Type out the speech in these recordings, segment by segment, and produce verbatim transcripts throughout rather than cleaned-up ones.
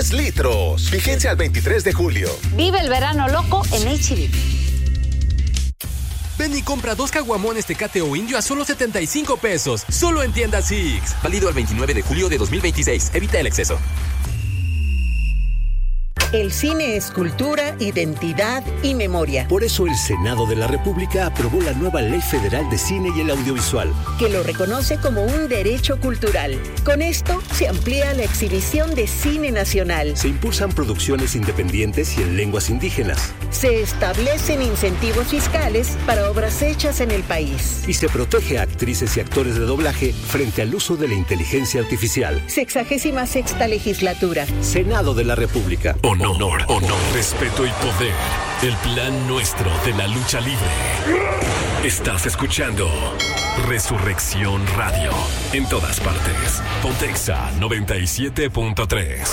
diez litros. Vigencia al veintitrés de julio. Vive el verano loco en H E B. Ven y compra dos caguamones Tecate o Indio a solo setenta y cinco pesos. Solo en tiendas Six. Válido el veintinueve de julio de dos mil veintiséis. Evita el exceso. El cine es cultura, identidad y memoria. Por eso el Senado de la República aprobó la nueva Ley Federal de Cine y el Audiovisual, que lo reconoce como un derecho cultural. Con esto se amplía la exhibición de cine nacional. Se impulsan producciones independientes y en lenguas indígenas. Se establecen incentivos fiscales para obras hechas en el país. Y se protege a actrices y actores de doblaje frente al uso de la inteligencia artificial. Sexagésima sexta legislatura. Senado de la República. Honor, honor, honor, respeto y poder. El plan nuestro de la lucha libre. Estás escuchando Resurrección Radio. En todas partes. Pontexa noventa y siete punto tres.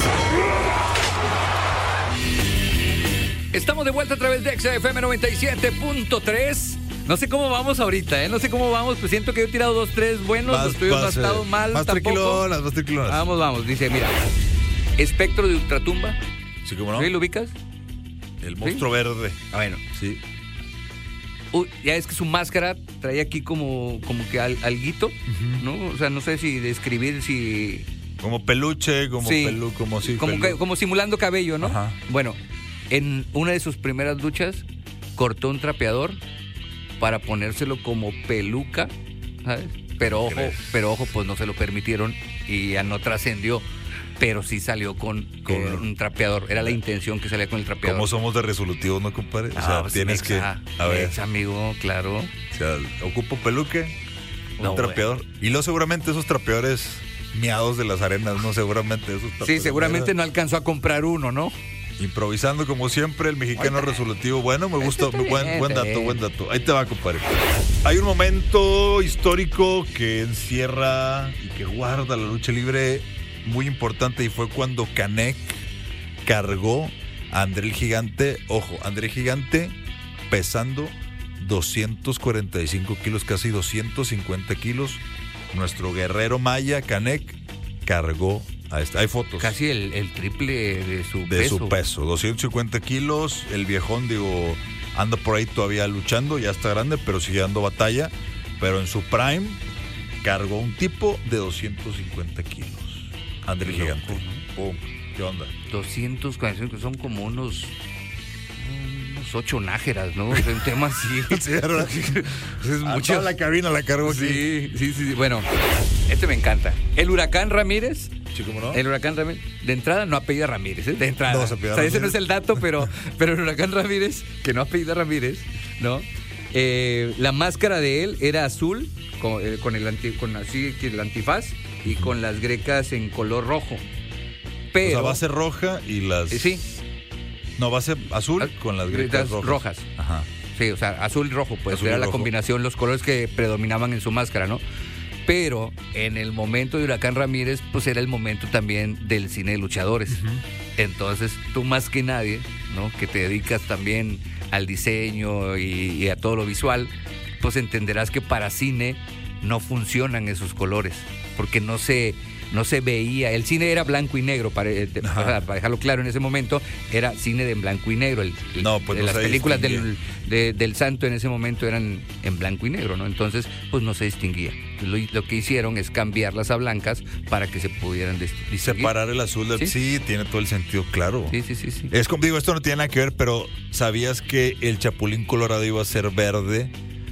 Estamos de vuelta a través de Exa F M noventa y siete punto tres. No sé cómo vamos ahorita, ¿eh? No sé cómo vamos, pues siento que he tirado dos, tres buenos, Vas, los tuyos no han vas, estado eh, mal más tampoco. tranquilonas, más tranquilonas. Vamos, vamos. Dice, mira, Espectro de Ultratumba. Sí, ¿cómo no? ¿Sí lo ubicas? El monstruo ¿Sí? verde. Ah, bueno. Sí. Uy, ya es que su máscara trae aquí como, como que al, alguito, uh-huh. ¿no? O sea, no sé si describir si... Como peluche, como sí. pelu, como sí, como, pelu. que, como simulando cabello, ¿no? Ajá. Bueno, en una de sus primeras luchas cortó un trapeador para ponérselo como peluca, ¿sabes? Pero ojo, pero ojo, pues no se lo permitieron y ya no trascendió. Pero sí salió con, con eh, un trapeador. Era la intención que salía con el trapeador. ¿Cómo somos de resolutivos, no, compadre? O ah, sea, pues tienes mexa, que... A ver. Mexa, amigo, claro. O sea, ocupo peluque, un no, trapeador. Bueno. Y luego seguramente esos trapeadores miados de las arenas, ¿no? Seguramente esos trapeadores. Sí, seguramente no alcanzó a comprar uno, ¿no? Improvisando como siempre, el mexicano Oye, resolutivo. Bueno, me gusta, buen, buen dato, buen dato. Ahí te va, compadre. Hay un momento histórico que encierra y que guarda la lucha libre muy importante y fue cuando Canek cargó a André el Gigante. Ojo, André Gigante pesando doscientos cuarenta y cinco kilos, casi doscientos cincuenta kilos. Nuestro guerrero maya, Canek, cargó a este. Hay fotos. Casi el, el triple de su de peso. De su peso, doscientos cincuenta kilos. El viejón, digo, anda por ahí todavía luchando, ya está grande, pero sigue dando batalla. Pero en su prime cargó un tipo de doscientos cincuenta kilos. André Gigante. Pum. ¿Qué onda? doscientos cuarenta y cinco, son como unos unos ocho nájeras, ¿no? En temas así. Sí, ¿verdad? Es mucho. Toda la cabina la cargó sí, aquí. Sí, sí, sí. Bueno, este me encanta. El Huracán Ramírez. Sí, ¿cómo no? El Huracán Ramírez. De entrada no apellida Ramírez, ¿eh? De entrada. No, se apellida o sea, ese Ramírez. no es el dato, pero, pero el Huracán Ramírez, que no apellida Ramírez, ¿no? Eh, la máscara de él era azul, con, eh, con el anti, con así el antifaz y con las grecas en color rojo. Pero, o sea, base roja y las... Eh, sí. No, base azul ah, con las grecas rojas. rojas. Ajá. Sí, o sea, azul y rojo, pues azul era y la rojo. combinación, los colores que predominaban en su máscara, ¿no? Pero en el momento de Huracán Ramírez, pues era el momento también del cine de luchadores. Uh-huh. Entonces, tú más que nadie, ¿no? Que te dedicas también al diseño y, y a todo lo visual, pues entenderás que para cine no funcionan esos colores, porque no se, no se veía. El cine era blanco y negro, para, para, para dejarlo claro en ese momento, era cine de en blanco y negro. El, el, no, pues no las se películas distinguía. del, de, del Santo en ese momento eran en blanco y negro, ¿no? Entonces, pues no se distinguía. Lo, lo que hicieron es cambiarlas a blancas para que se pudieran distinguir. Separar el azul del... ¿Sí? Sí, tiene todo el sentido, claro. Sí, sí, sí, sí. Es como digo, esto no tiene nada que ver, pero ¿sabías que el Chapulín Colorado iba a ser verde?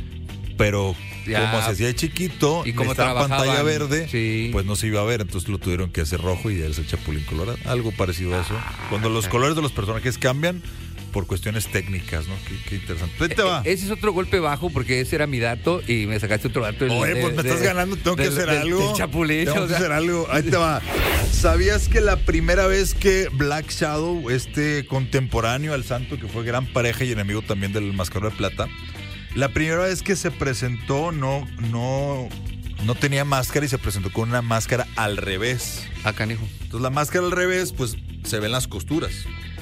Pero ya, como se hacía de chiquito y como estaba en pantalla verde, sí. pues no se iba a ver, entonces lo tuvieron que hacer rojo y ya es el Chapulín Colorado. Algo parecido a eso. Ah, Cuando los colores de los personajes cambian por cuestiones técnicas, ¿no? Qué, qué interesante. Ahí te va. E- ese es otro golpe bajo porque ese era mi dato y me sacaste otro dato. Del, Oye, pues me de, estás de, ganando, tengo de, que hacer de, algo. Del Chapulín. Tengo o que sea. hacer algo. Ahí te va. ¿Sabías que la primera vez que Black Shadow, este contemporáneo al Santo, que fue gran pareja y enemigo también del Mascarón de Plata, la primera vez que se presentó no, no, no tenía máscara y se presentó con una máscara al revés? Ah, canijo. Entonces la máscara al revés, pues se ven las costuras.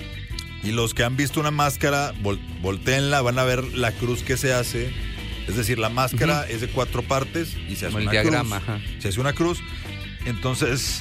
Y los que han visto una máscara, vol- voltéenla, van a ver la cruz que se hace. Es decir, la máscara uh-huh. es de cuatro partes y se hace Como una el diagrama, cruz. Ajá. Se hace una cruz. Entonces,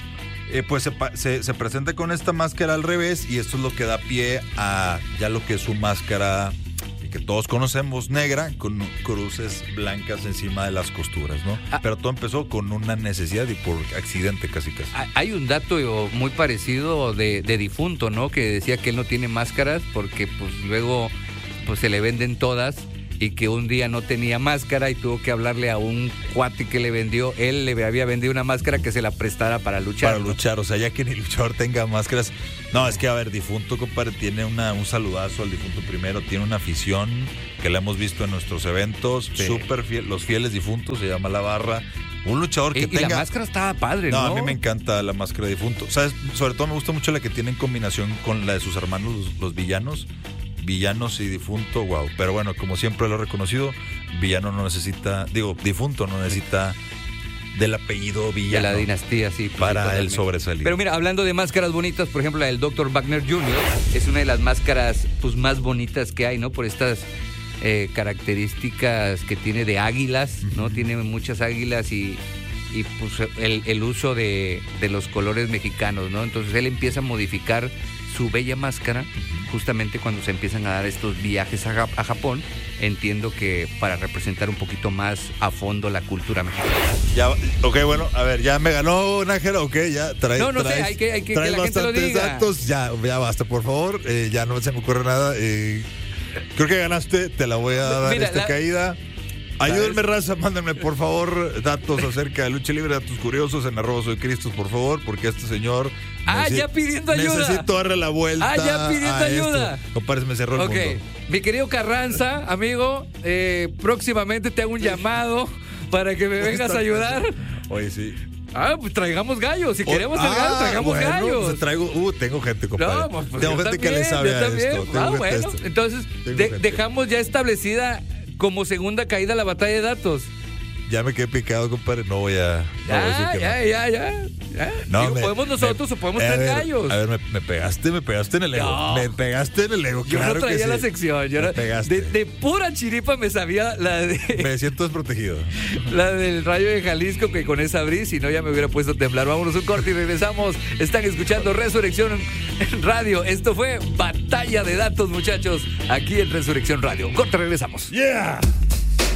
eh, pues se, se, se presenta con esta máscara al revés y esto es lo que da pie a ya lo que es su máscara que todos conocemos, negra, con cruces blancas encima de las costuras, ¿no? Ah, pero todo empezó con una necesidad y por accidente casi casi. Hay un dato muy parecido de, de difunto, ¿no? Que decía que él no tiene máscaras porque pues luego pues se le venden todas y que un día no tenía máscara y tuvo que hablarle a un cuate que le vendió, él le había vendido una máscara que se la prestara para luchar. Para ¿no? luchar, o sea, ya que ni luchador tenga máscaras. No, es que a ver, difunto, compadre, tiene una, un saludazo al difunto primero, tiene una afición que la hemos visto en nuestros eventos, sí. súper fiel, los fieles difuntos, se llama La Barra. Un luchador que y, tenga... Y la máscara estaba padre, ¿no? No, a mí me encanta la máscara de difunto. ¿Sabes? Sobre todo me gusta mucho la que tiene en combinación con la de sus hermanos, los, los villanos. Villanos y difunto, wow. Pero bueno, como siempre lo he reconocido, villano no necesita, digo, difunto no necesita del apellido villano. De la dinastía, sí. Para el sobresalir. Pero mira, hablando de máscaras bonitas, por ejemplo, la del doctor Wagner junior es una de las máscaras pues más bonitas que hay, ¿no? Por estas eh, características que tiene de águilas, ¿no? Uh-huh. Tiene muchas águilas y, y pues el, el uso de, de los colores mexicanos, ¿no? Entonces él empieza a modificar su bella máscara justamente cuando se empiezan a dar estos viajes a, a Japón. Entiendo que para representar un poquito más a fondo la cultura mexicana. Ya, ok, bueno, a ver, ya me ganó Nájera, ok, ya trae, No, no traes, sé, hay que, hay que, traes que la gente lo diga. Datos, ya, ya basta, por favor, eh, ya no se me ocurre nada. Eh, creo que ganaste, te la voy a dar Mira, esta la... caída. Ayúdenme, raza, mándenme por favor datos acerca de lucha libre, datos curiosos en arroba soy Cristos, por favor, porque este señor... Ah, necesito, ya pidiendo ayuda. Necesito darle la vuelta. Ah, ya pidiendo ayuda. Compadre, me cerró el okay. mundo. Mi querido Carranza, amigo, eh, próximamente te hago un llamado para que me vengas a ayudar. Oye, sí. Ah, pues traigamos gallos. Si o, queremos el gallo, ah, traigamos bueno, gallos. Pues traigo, uh, tengo gente, compadre. No, pues tengo gente también, que le sabe a también. esto. Ah, bueno, esto. Entonces de, dejamos ya establecida como segunda caída la batalla de datos. Ya me quedé picado, compadre. No voy a. No ya, voy a decir que ya, no. ya, ya, ya. No, Digo, me, podemos nosotros me, o podemos a traer ver, gallos. A ver, me, me pegaste, me pegaste en el ego. No. Me pegaste en el ego. Yo claro no traía que sí. la sección. Yo me no, pegaste. De, de pura chiripa me sabía la de. Me siento desprotegido. La del Rayo de Jalisco, que con esa brisa, si no, ya me hubiera puesto a temblar. Vámonos un corte y regresamos. Están escuchando Resurrección Radio. Esto fue Batalla de Datos, muchachos, aquí en Resurrección Radio. Corte, regresamos. ¡Yeah!